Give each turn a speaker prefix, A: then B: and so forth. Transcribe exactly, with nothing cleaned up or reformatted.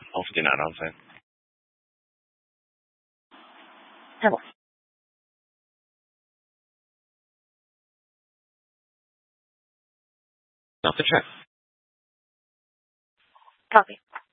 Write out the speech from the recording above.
A: Of din annonsen.
B: Hello.
A: Not the check.
B: Copy.